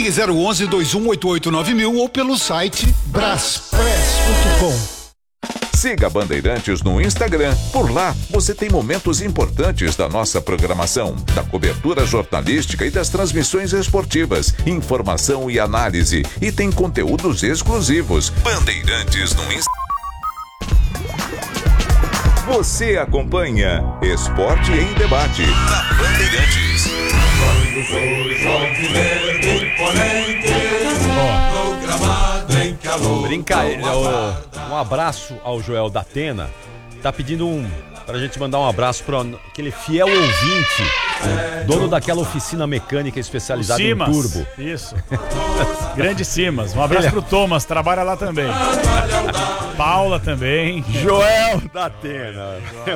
Ligue 011-2188-9000 ou pelo site braspress.com. Siga Bandeirantes no Instagram. Por lá, você tem momentos importantes da nossa programação, da cobertura jornalística e das transmissões esportivas, informação e análise. E tem conteúdos exclusivos. Bandeirantes no Instagram. Você acompanha Esporte em Debate na Bandeirantes. Um abraço ao Joel da Atena. Tá pedindo pra gente mandar um abraço para aquele fiel ouvinte, dono daquela oficina mecânica especializada em turbo. Isso. Grande Simas. Um abraço pro Thomas, trabalha lá também. Paula também. Joel da Atena.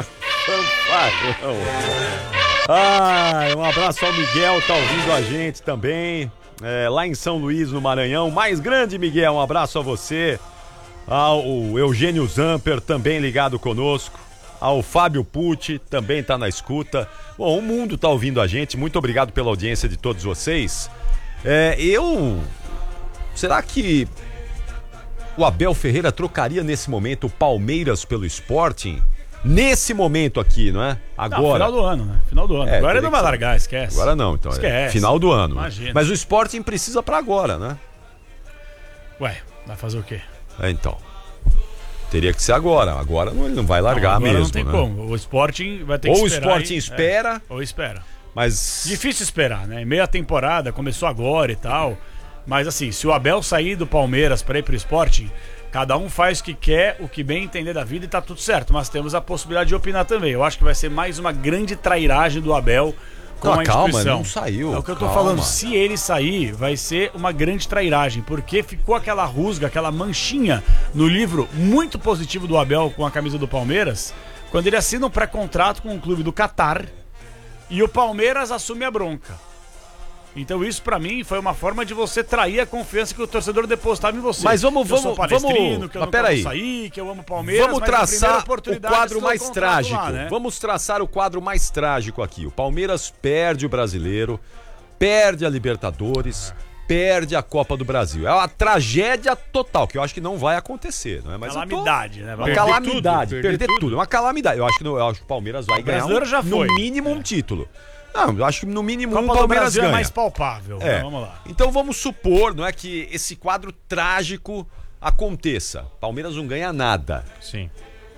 Um abraço ao Miguel, tá ouvindo a gente também. Lá em São Luís, no Maranhão. Mais grande, Miguel, um abraço a você. Ao Eugênio Zamper, também ligado conosco. Ao Fábio Pucci, também tá na escuta. Bom, o mundo tá ouvindo a gente. Muito obrigado pela audiência de todos vocês. Será que o Abel Ferreira trocaria nesse momento o Palmeiras pelo Sporting? Nesse momento aqui, não é? Agora. Não, final do ano, né? Final do ano. Agora ele não vai largar, esquece. Agora não, então. Esquece. Final do ano. Imagina. Mas o Sporting precisa pra agora, né? Ué, vai fazer o quê? Então. Teria que ser agora. Agora ele não vai largar mesmo. Não tem como. O Sporting vai ter que esperar. Ou o Sporting espera. Ou espera. Mas. Difícil esperar, né? Meia temporada, começou agora e tal. Mas assim, se o Abel sair do Palmeiras pra ir pro Sporting, cada um faz o que quer, o que bem entender da vida e tá tudo certo. Mas temos a possibilidade de opinar também. Eu acho que vai ser mais uma grande trairagem do Abel com a instituição. Calma, não saiu. É o que eu tô falando. Se ele sair, vai ser uma grande trairagem, porque ficou aquela rusga, aquela manchinha no livro muito positivo do Abel com a camisa do Palmeiras, quando ele assina um pré-contrato com o clube do Catar e o Palmeiras assume a bronca. Então isso pra mim foi uma forma de você trair a confiança que o torcedor depositava em você. Mas vamos, que eu sou palestrino, que eu não quero sair, que eu amo Palmeiras. Vamos traçar o quadro mais trágico. Lá, né? Vamos traçar o quadro mais trágico aqui. O Palmeiras perde o Brasileiro, perde a Libertadores, perde a Copa do Brasil. É uma tragédia total, que eu acho que não vai acontecer, não é? Mas calamidade, né? Uma calamidade, perder tudo. É uma calamidade. Eu acho que o Palmeiras vai ganhar no mínimo um título. Não, eu acho que no mínimo Copa o Palmeiras ganha. É mais palpável. Vamos lá. Então vamos supor, não é, que esse quadro trágico aconteça. Palmeiras não ganha nada. Sim.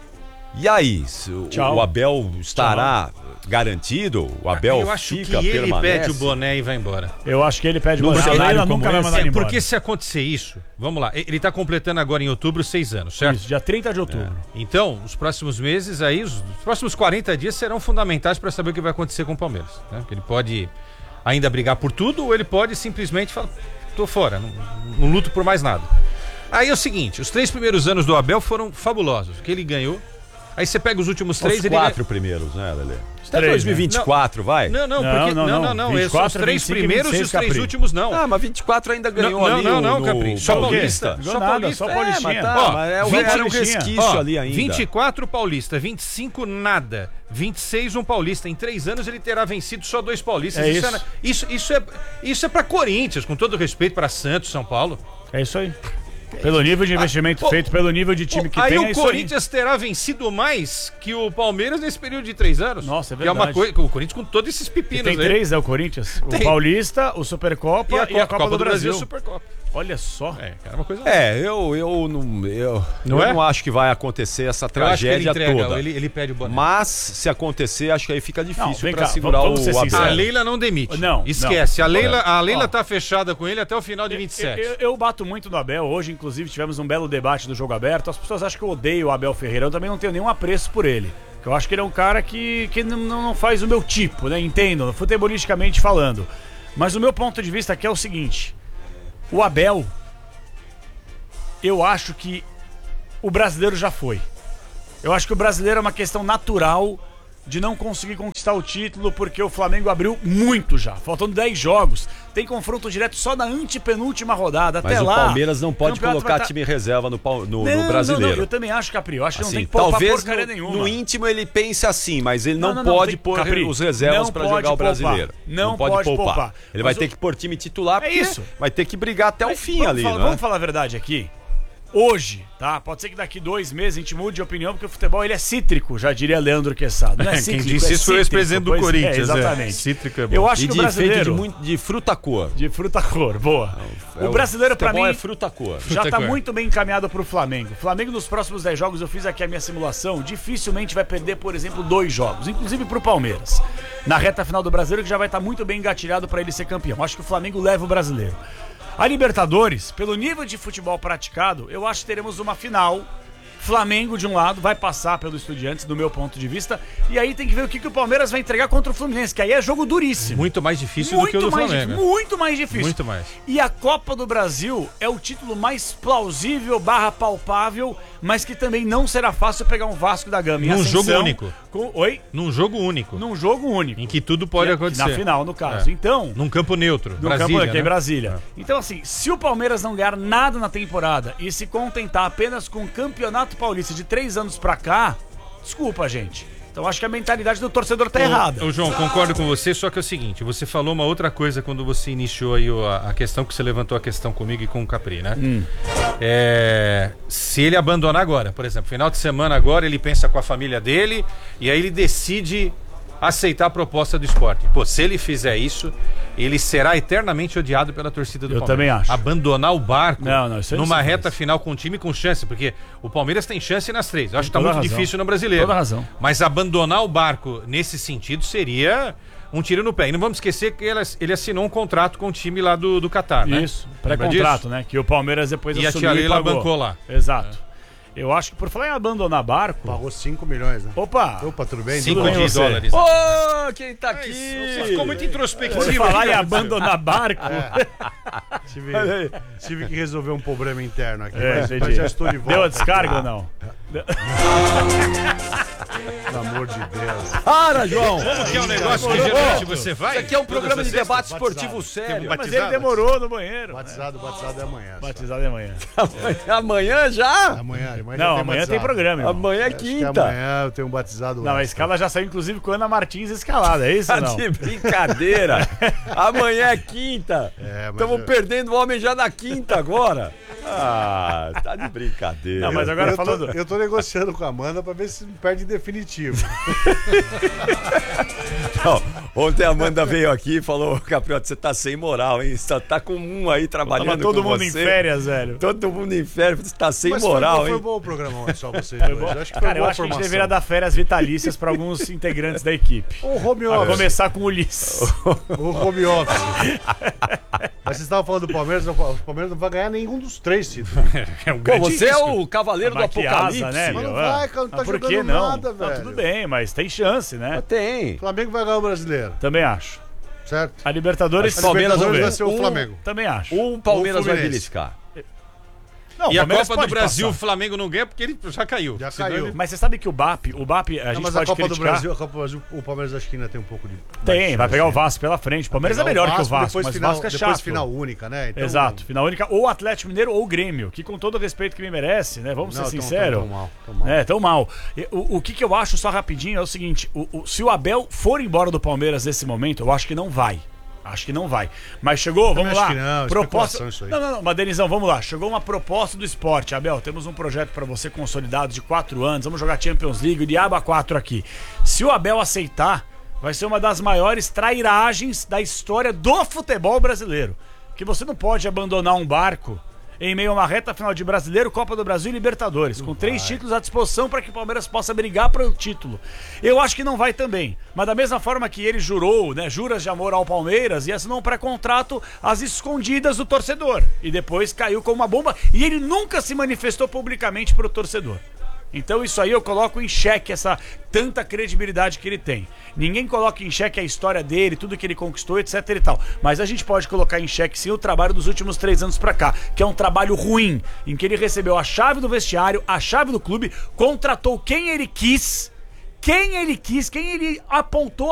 E aí, o Abel estará garantido? O Abel eu acho fica, que ele permanece? pede o boné e vai embora. Eu acho que ele pede o boné. Ele nunca vai mandar embora. Porque se acontecer isso, vamos lá, ele tá completando agora em outubro 6 anos, certo? Isso, dia 30 de outubro. Então, os próximos meses aí, os próximos 40 dias serão fundamentais para saber o que vai acontecer com o Palmeiras, né? Ele pode ainda brigar por tudo ou ele pode simplesmente falar, tô fora, não luto por mais nada. Aí é o seguinte, os 3 primeiros anos do Abel foram fabulosos, que ele ganhou. Aí você pega os últimos 3... Os 4 primeiros, né, Lelê? Até 2024, vai? Não. Os 3 primeiros e os 3 últimos não. Ah, mas 24 ainda ganhou ali no Capricho. Só Paulista. Só Paulistinha. Era um resquício ali ainda. 24 Paulista, 25 nada, 26 um Paulista. Em 3 anos ele terá vencido só 2 Paulistas. Isso é pra Corinthians, com todo respeito pra Santos, São Paulo. É isso aí. Pelo nível de investimento feito, pelo nível de time que aí tem, o Corinthians terá vencido mais que o Palmeiras nesse período de 3 anos. Nossa, é verdade. Que é uma coisa, o Corinthians com todos esses pepinos tem 3, o Corinthians. O Paulista, o Supercopa e a Copa do Brasil. Supercopa. Olha só. Cara, uma coisa eu não acho que vai acontecer essa tragédia toda. Ele pede o boné. Mas, se acontecer, acho que aí fica difícil pra segurar o Abel. A Leila não demite. Não. Esquece. A Leila tá fechada com ele até o final de 27. Eu bato muito no Abel. Hoje, inclusive, tivemos um belo debate do Jogo Aberto. As pessoas acham que eu odeio o Abel Ferreira. Eu também não tenho nenhum apreço por ele. Eu acho que ele é um cara que não faz o meu tipo, né? Entendo, futebolisticamente falando. Mas o meu ponto de vista aqui é o seguinte. O Abel, eu acho que o brasileiro já foi. Eu acho que o brasileiro é uma questão natural de não conseguir conquistar o título, porque o Flamengo abriu muito já, faltando 10 jogos. Tem confronto direto só na antepenúltima rodada. Mas até o lá, Palmeiras não pode campeonato colocar vai time reserva no Não, brasileiro. eu também acho, Capri. Eu acho que não Assim, tem que poupar talvez porcaria nenhuma. no íntimo ele pense assim, mas ele não, Não, pode tem- pôr Capri, os reservas não para pode jogar o poupar. brasileiro. Não pode poupar. Ele vai Mas ter que pôr time titular, porque isso. vai ter que brigar até o fim ali, né? Vamos falar a verdade aqui. Hoje, tá? Pode ser que daqui 2 meses a gente mude de opinião, porque o futebol ele é cítrico, já diria Leandro Queçado. Não é Quem cítrico, disse é isso foi o ex-presidente do pois Corinthians. exatamente. Cítrico é bom. Eu acho E que o de feito brasileiro... de fruta cor. De fruta cor, boa. O brasileiro, pra mim, é fruta cor. já tá cor. muito bem encaminhado pro Flamengo. O Flamengo, nos próximos 10 jogos, eu fiz aqui a minha simulação, dificilmente vai perder, por exemplo, 2 jogos, inclusive pro Palmeiras. Na reta final do brasileiro, que já vai estar muito bem engatilhado pra ele ser campeão. Acho que o Flamengo leva o brasileiro. A Libertadores, pelo nível de futebol praticado, eu acho que teremos uma final. Flamengo, de um lado, vai passar pelo Estudiantes, do meu ponto de vista. E aí tem que ver o que o Palmeiras vai entregar contra o Fluminense, que aí é jogo duríssimo. Muito mais difícil do que o do Flamengo. Muito mais difícil. Muito mais. E a Copa do Brasil é o título mais plausível / palpável, mas que também não será fácil pegar um Vasco da Gama. em Num ascensão, jogo único. Oi? Num jogo único. Num jogo único. Em que tudo pode acontecer. Na final, no caso. É. Então... Num campo neutro. No Brasília, campo aqui em né? Brasília. Então, assim, se o Palmeiras não ganhar nada na temporada e se contentar apenas com o Campeonato Paulista de 3 anos pra cá, desculpa, gente. Então acho que a mentalidade do torcedor tá errada. Ô, João, concordo com você, só que é o seguinte, você falou uma outra coisa quando você iniciou aí a questão, que você levantou a questão comigo e com o Capri, né? Se ele abandonar agora, por exemplo, final de semana agora, ele pensa com a família dele e aí ele decide aceitar a proposta do Sport. Pô, se ele fizer isso, ele será eternamente odiado pela torcida do Palmeiras. Eu também acho. Abandonar o barco Não, isso aí numa não se reta faz. final com um time com chance, porque o Palmeiras tem chance nas 3. Eu acho que tá toda muito razão. difícil no brasileiro. Toda razão. Mas abandonar o barco nesse sentido seria um tiro no pé. E não vamos esquecer que ele assinou um contrato com o time lá do Catar, né? Isso, Lembra pré-contrato, disso? né? Que o Palmeiras depois E a assumiu tia Leila pagou. bancou lá. Exato. Eu acho que por falar em abandonar barco... Pagou 5 milhões, né? Opa! Opa, tudo bem? 5 bem, de você? dólares. Ô, quem tá aqui? Você ficou muito Por introspectivo. falar aqui, em ó. abandonar barco... Tive que resolver um problema interno aqui, mas entendi. já estou de volta. Deu a descarga ou não? Pelo amor de Deus. Para, João! Como que é o negócio que geralmente você vai? Isso aqui é um programa de Todas as debate sextas? esportivo sério. Mas ele demorou no banheiro. Batizado é amanhã. só. Batizado é amanhã. Amanhã já? Amanhã já Não, amanhã batizado. tem programa, irmão. Amanhã é Acho que quinta. amanhã eu tenho um batizado Não, a extra. escala já saiu, inclusive, com a Ana Martins escalada, é isso ou Tá não? de brincadeira. Amanhã é quinta. É, mas Estamos eu- perdendo o homem já na quinta agora. Ah, tá de brincadeira. Não, mas agora eu, falando... tô, eu tô negociando com a Amanda pra ver se não perde definitivo. Não, ontem a Amanda veio aqui e falou: Capriota, você tá sem moral, hein? Você tá com um aí trabalhando Tava todo com mundo você. em férias, velho. Todo mundo em férias, você tá sem Mas moral, foi hein? bom o programa ontem, só vocês dois. Eu acho que foi Cara, eu boa acho que a gente formação. deveria dar férias vitalícias pra alguns integrantes da equipe. O home A office. começar com o Ulisses. O home office. Mas vocês estavam falando do Palmeiras, o Palmeiras não vai ganhar nenhum dos 3 títulos. É um Pô, grande você é risco. o cavaleiro do Maquiasa, apocalipse. né, Mas meu? não vai, cara, não tá Mas por que jogando não? nada, Não, velho. tudo bem, mas tem chance, né? Tem. O Flamengo vai ganhar o brasileiro, Também acho. certo? A Libertadores... Acho que o Palmeiras vai vai ser o um- Flamengo. Também acho. O Palmeiras O vai Fluminense. beliscar. Não, E o a Palmeiras Copa do pode Brasil, o passar. Flamengo não ganha porque ele já caiu. Já Senão caiu. ele- Mas você sabe que o BAP, a Não, gente mas a pode Copa do criticar. Brasil, a Copa do Brasil, o Palmeiras acho que ainda tem um pouco de. Tem, vai pegar o Vasco. Vasco pela frente. O Palmeiras é melhor que o Vasco, mas o Vasco é chato. Depois final única, né? Então, Exato, final única, ou Atlético Mineiro ou Grêmio, que com todo o respeito que me merece, né? Vamos Não, ser tão sinceros. mal, tão mal. É, tão mal. O que eu acho, só rapidinho, é o seguinte: se o Abel for embora do Palmeiras nesse momento, eu acho que não vai. Acho que não vai. Mas chegou, vamos acho lá. que não, proposta. especulação isso aí. Não, mas Denizão, vamos lá. Chegou uma proposta do esporte. Abel, temos um projeto pra você consolidado de 4 anos. Vamos jogar Champions League, diabo 4 aqui. Se o Abel aceitar, vai ser uma das maiores trairagens da história do futebol brasileiro. Que você não pode abandonar um barco em meio a uma reta final de Brasileiro, Copa do Brasil e Libertadores, com 3 títulos à disposição para que o Palmeiras possa brigar para o título. Eu acho que não vai também, mas da mesma forma que ele jurou, né, juras de amor ao Palmeiras e assinou um pré-contrato às escondidas do torcedor, e depois caiu como uma bomba, e ele nunca se manifestou publicamente para o torcedor. Então isso aí eu coloco em xeque essa tanta credibilidade que ele tem. Ninguém coloca em xeque a história dele, tudo que ele conquistou, etc e tal. Mas a gente pode colocar em xeque sim o trabalho dos últimos 3 anos pra cá, que é um trabalho ruim, em que ele recebeu a chave do vestiário, a chave do clube, contratou quem ele quis quem ele quis, quem ele apontou